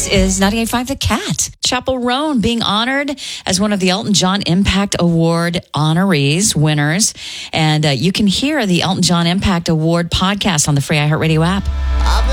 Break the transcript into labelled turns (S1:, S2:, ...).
S1: is 98.5 The Cat. Chapel Roan being honored as one of the Elton John Impact Award honorees, winners. And you can hear the Elton John Impact Award podcast on the free iHeartRadio app.